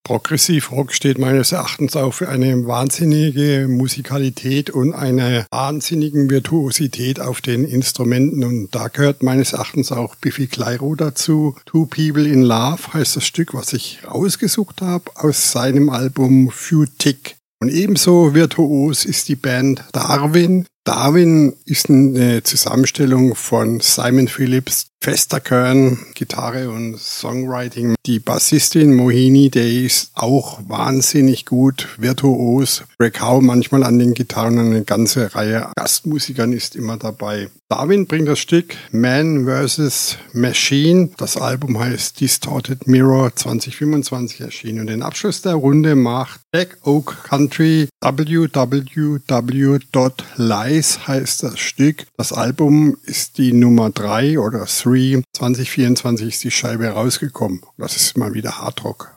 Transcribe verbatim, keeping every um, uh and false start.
Progressive-Rock steht meines Erachtens auch für eine wahnsinnige Musikalität und eine wahnsinnige Virtuosität auf den Instrumenten. Und da gehört meines Erachtens auch Biffy Clyro dazu. Two People in Love heißt das Stück, was ich rausgesucht habe aus seinem Album Few Tick. Und ebenso virtuos ist die Band Darwin. Darwin ist eine Zusammenstellung von Simon Phillips, fester Kern, Gitarre und Songwriting. Die Bassistin Mohini, der ist auch wahnsinnig gut, virtuos. Greg Howe manchmal an den Gitarren und eine ganze Reihe Gastmusikern ist immer dabei. Darwin bringt das Stück Man versus. Machine. Das Album heißt Distorted Mirror, zwanzig fünfundzwanzig erschienen. Und den Abschluss der Runde macht Black Oak Country. w w w Punkt lies heißt das Stück. Das Album ist die Nummer drei oder drei. zwanzig vierundzwanzig ist die Scheibe rausgekommen. Das ist mal wieder Hardrock.